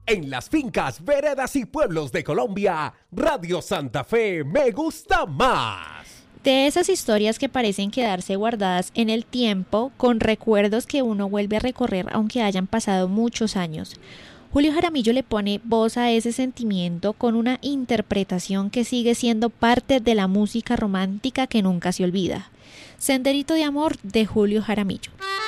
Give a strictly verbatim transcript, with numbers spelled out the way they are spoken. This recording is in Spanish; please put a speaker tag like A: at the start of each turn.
A: En las fincas, veredas y pueblos de Colombia, Radio Santa Fe me gusta más.
B: De esas historias que parecen quedarse guardadas en el tiempo, con recuerdos que uno vuelve a recorrer aunque hayan pasado muchos años. Julio Jaramillo le pone voz a ese sentimiento con una interpretación que sigue siendo parte de la música romántica que nunca se olvida. Senderito de Amor, de Julio Jaramillo.